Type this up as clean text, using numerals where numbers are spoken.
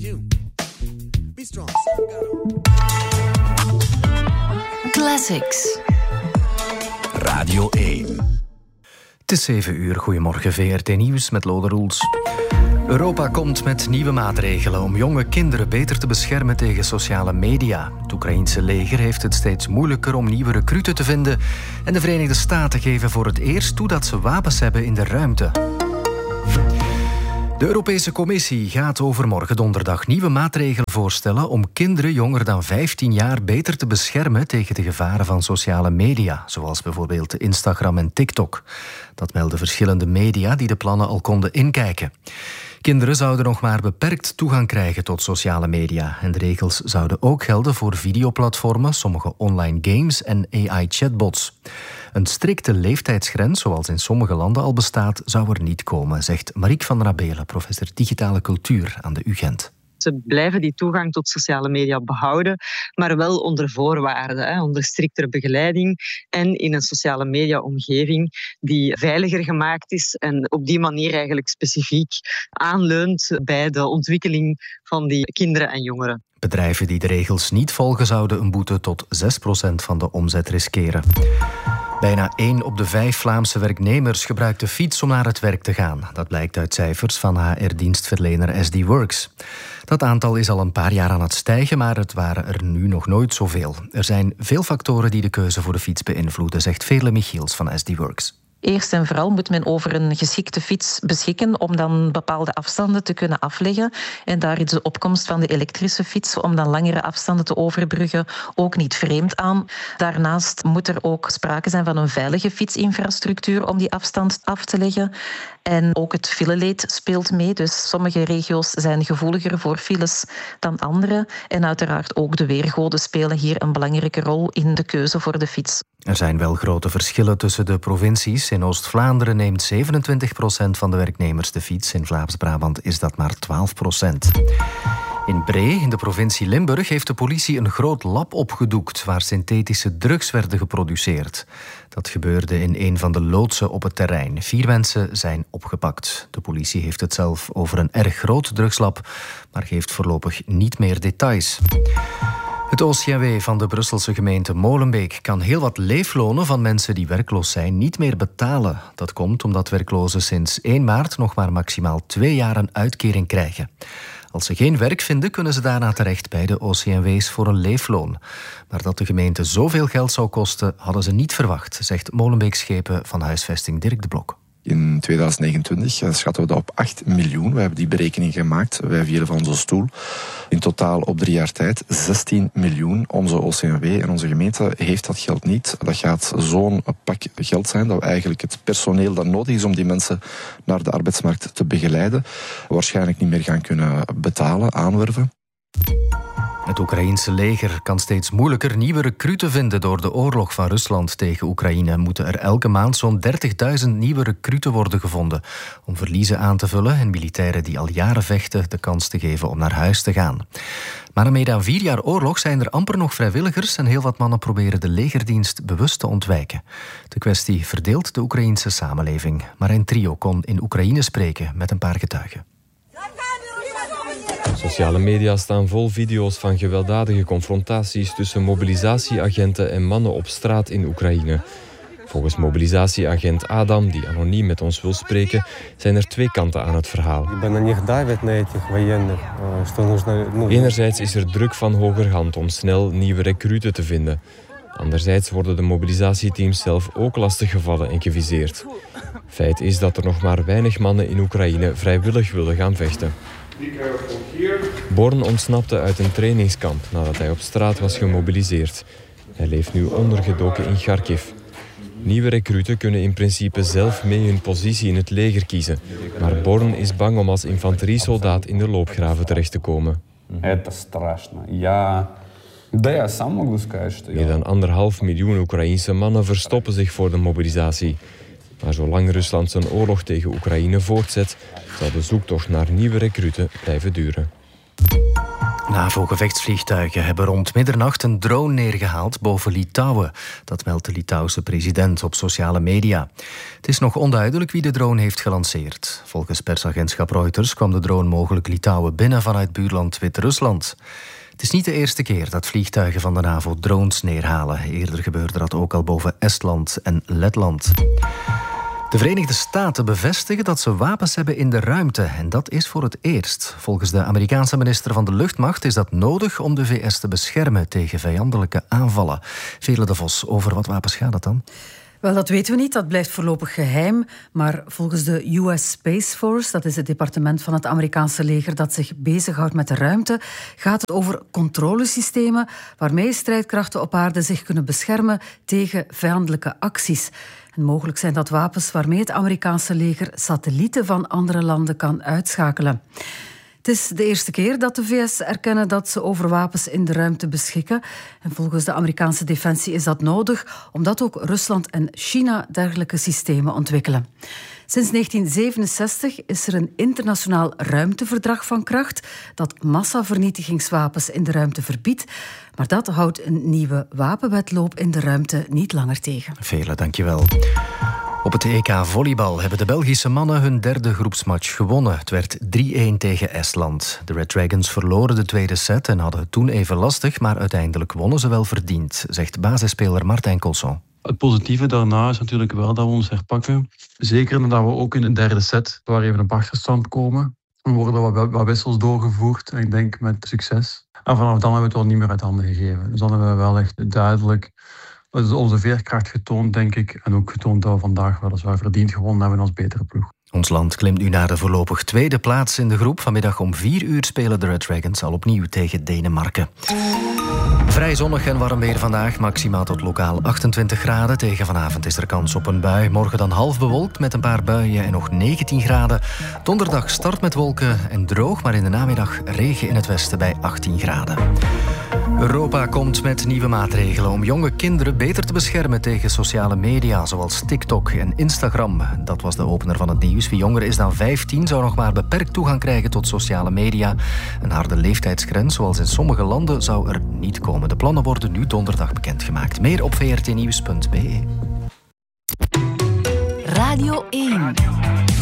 Classics. Radio 1. Het is 7 uur. Goedemorgen, VRT Nieuws met Lode Roels. Europa komt met nieuwe maatregelen om jonge kinderen beter te beschermen tegen sociale media. Het Oekraïense leger heeft het steeds moeilijker om nieuwe recruten te vinden. En de Verenigde Staten geven voor het eerst toe dat ze wapens hebben in de ruimte. De Europese Commissie gaat overmorgen donderdag nieuwe maatregelen voorstellen om kinderen jonger dan 15 jaar beter te beschermen tegen de gevaren van sociale media, zoals bijvoorbeeld Instagram en TikTok. Dat melden verschillende media die de plannen al konden inkijken. Kinderen zouden nog maar beperkt toegang krijgen tot sociale media. En de regels zouden ook gelden voor videoplatformen, sommige online games en AI-chatbots. Een strikte leeftijdsgrens, zoals in sommige landen al bestaat, zou er niet komen, zegt Marieke van der Abelen, professor digitale cultuur aan de UGent. Ze blijven die toegang tot sociale media behouden, maar wel onder voorwaarden, onder striktere begeleiding en in een sociale media-omgeving die veiliger gemaakt is en op die manier eigenlijk specifiek aanleunt bij de ontwikkeling van die kinderen en jongeren. Bedrijven die de regels niet volgen zouden een boete tot 6% van de omzet riskeren. Bijna 1 op de 5 Vlaamse werknemers gebruikt de fiets om naar het werk te gaan. Dat blijkt uit cijfers van HR-dienstverlener SD Works. Dat aantal is al een paar jaar aan het stijgen, maar het waren er nu nog nooit zoveel. Er zijn veel factoren die de keuze voor de fiets beïnvloeden, zegt Veerle Michiels van SD Works. Eerst en vooral moet men over een geschikte fiets beschikken om dan bepaalde afstanden te kunnen afleggen. En daar is de opkomst van de elektrische fiets om dan langere afstanden te overbruggen ook niet vreemd aan. Daarnaast moet er ook sprake zijn van een veilige fietsinfrastructuur om die afstand af te leggen. En ook het fileleed speelt mee, dus sommige regio's zijn gevoeliger voor files dan andere. En uiteraard ook de weergoden spelen hier een belangrijke rol in de keuze voor de fiets. Er zijn wel grote verschillen tussen de provincies. In Oost-Vlaanderen neemt 27% van de werknemers de fiets. In Vlaams-Brabant is dat maar 12%. In Bree, in de provincie Limburg, heeft de politie een groot lab opgedoekt waar synthetische drugs werden geproduceerd. Dat gebeurde in een van de loodsen op het terrein. 4 mensen zijn opgepakt. De politie heeft het zelf over een erg groot drugslab, maar geeft voorlopig niet meer details. Het OCMW van de Brusselse gemeente Molenbeek kan heel wat leeflonen van mensen die werkloos zijn niet meer betalen. Dat komt omdat werklozen sinds 1 maart nog maar maximaal 2 jaar een uitkering krijgen. Als ze geen werk vinden, kunnen ze daarna terecht bij de OCMW's voor een leefloon. Maar dat de gemeente zoveel geld zou kosten, hadden ze niet verwacht, zegt Molenbeek-schepen van huisvesting Dirk de Blok. In 2029 schatten we dat op 8 miljoen. We hebben die berekening gemaakt, wij vielen van onze stoel. In totaal op 3 jaar tijd 16 miljoen. Onze OCMW en onze gemeente heeft dat geld niet. Dat gaat zo'n pak geld zijn dat we eigenlijk het personeel dat nodig is om die mensen naar de arbeidsmarkt te begeleiden, waarschijnlijk niet meer gaan kunnen betalen, aanwerven. Het Oekraïense leger kan steeds moeilijker nieuwe recruten vinden. Door de oorlog van Rusland tegen Oekraïne moeten er elke maand zo'n 30.000 nieuwe recruten worden gevonden om verliezen aan te vullen en militairen die al jaren vechten de kans te geven om naar huis te gaan. Maar na meer dan 4 jaar oorlog zijn er amper nog vrijwilligers en heel wat mannen proberen de legerdienst bewust te ontwijken. De kwestie verdeelt de Oekraïense samenleving. Marijn Trio kon in Oekraïne spreken met een paar getuigen. Sociale media staan vol video's van gewelddadige confrontaties tussen mobilisatieagenten en mannen op straat in Oekraïne. Volgens mobilisatieagent Adam, die anoniem met ons wil spreken, zijn er 2 kanten aan het verhaal. Enerzijds is er druk van hogerhand om snel nieuwe recruten te vinden. Anderzijds worden de mobilisatieteams zelf ook lastiggevallen en geviseerd. Feit is dat er nog maar weinig mannen in Oekraïne vrijwillig willen gaan vechten. Born ontsnapte uit een trainingskamp nadat hij op straat was gemobiliseerd. Hij leeft nu ondergedoken in Kharkiv. Nieuwe recruten kunnen in principe zelf mee hun positie in het leger kiezen. Maar Born is bang om als infanteriesoldaat in de loopgraven terecht te komen. Meer dan 1,5 miljoen Oekraïense mannen verstoppen zich voor de mobilisatie. Maar zolang Rusland zijn oorlog tegen Oekraïne voortzet, zal de zoektocht naar nieuwe recruten blijven duren. NAVO-gevechtsvliegtuigen hebben rond middernacht een drone neergehaald boven Litouwen. Dat meldt de Litouwse president op sociale media. Het is nog onduidelijk wie de drone heeft gelanceerd. Volgens persagentschap Reuters kwam de drone mogelijk Litouwen binnen vanuit buurland Wit-Rusland. Het is niet de eerste keer dat vliegtuigen van de NAVO drones neerhalen. Eerder gebeurde dat ook al boven Estland en Letland. De Verenigde Staten bevestigen dat ze wapens hebben in de ruimte. En dat is voor het eerst. Volgens de Amerikaanse minister van de Luchtmacht is dat nodig om de VS te beschermen tegen vijandelijke aanvallen. Veerle de Vos, over wat wapens gaat het dan? Wel, dat weten we niet. Dat blijft voorlopig geheim. Maar volgens de US Space Force, dat is het departement van het Amerikaanse leger dat zich bezighoudt met de ruimte, gaat het over controlesystemen waarmee strijdkrachten op aarde zich kunnen beschermen tegen vijandelijke acties. En mogelijk zijn dat wapens waarmee het Amerikaanse leger satellieten van andere landen kan uitschakelen. Het is de eerste keer dat de VS erkennen dat ze over wapens in de ruimte beschikken. En volgens de Amerikaanse defensie is dat nodig, omdat ook Rusland en China dergelijke systemen ontwikkelen. Sinds 1967 is er een internationaal ruimteverdrag van kracht dat massavernietigingswapens in de ruimte verbiedt. Maar dat houdt een nieuwe wapenwetloop in de ruimte niet langer tegen. Vele, dankjewel. Op het EK volleybal hebben de Belgische mannen hun derde groepsmatch gewonnen. Het werd 3-1 tegen Estland. De Red Dragons verloren de tweede set en hadden het toen even lastig, maar uiteindelijk wonnen ze wel verdiend, zegt basisspeler Martijn Colson. Het positieve daarna is natuurlijk wel dat we ons herpakken. Zeker nadat we ook in de derde set waar even op achterstand komen. Er worden wat wissels doorgevoerd en ik denk met succes. En vanaf dan hebben we het wel niet meer uit handen gegeven. Dus dan hebben we wel echt duidelijk onze veerkracht getoond, denk ik. En ook getoond dat we vandaag weliswaar verdiend gewonnen hebben als betere ploeg. Ons land klimt nu naar de voorlopig tweede plaats in de groep. Vanmiddag om 4 uur spelen de Red Dragons al opnieuw tegen Denemarken. Vrij zonnig en warm weer vandaag. Maximaal tot lokaal 28 graden. Tegen vanavond is er kans op een bui. Morgen dan half bewolkt met een paar buien en nog 19 graden. Donderdag start met wolken en droog, maar in de namiddag regen in het westen bij 18 graden. Europa komt met nieuwe maatregelen om jonge kinderen beter te beschermen tegen sociale media, zoals TikTok en Instagram. Dat was de opener van het nieuws. Wie jonger is dan 15 zou nog maar beperkt toegang krijgen tot sociale media. Een harde leeftijdsgrens, zoals in sommige landen, zou er niet komen. De plannen worden nu donderdag bekendgemaakt. Meer op vrtnieuws.be. Radio 1.